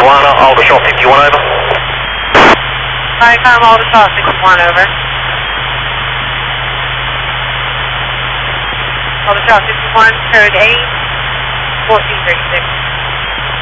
Carolina, Aldershot 51 over. Viacom, Aldershot 51 over. Aldershot 51, code 8, 1436.